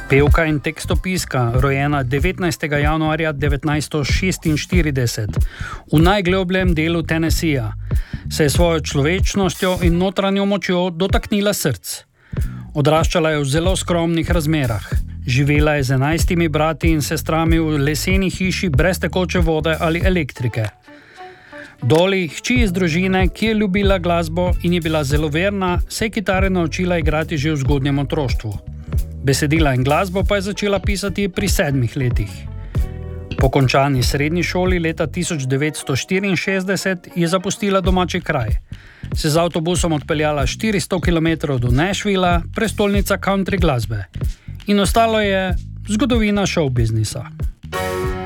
Pevka in tekstopiska, rojena 19. januarja 1946 v najglobljem delu Tennesseeja, se je svojo človečnostjo in notranjo močjo dotaknila src. Odraščala je v zelo skromnih razmerah. Živela je z 11 brati in sestrami v leseni hiši brez tekoče vode ali elektrike. Dolly, hči iz družine, ki je ljubila glasbo in je bila zelo verna, se je kitare naučila igrati že v zgodnjem otroštvu. Besedila in glasbo pa je začela pisati pri 7 letih. Po končani srednji šoli leta 1964 je zapustila domači kraj. Se z avtobusom odpeljala 400 km do Nashvilla, prestolnica country glasbe. In ostalo je zgodovina show biznisa.